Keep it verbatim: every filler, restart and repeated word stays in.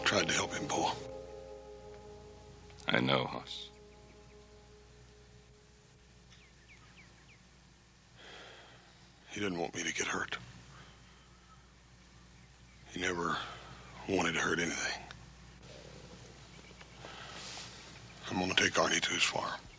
tried to help him, Paul. I know, Hoss. He didn't want me to get hurt. He never wanted to hurt anything. I'm gonna take Arnie to his farm.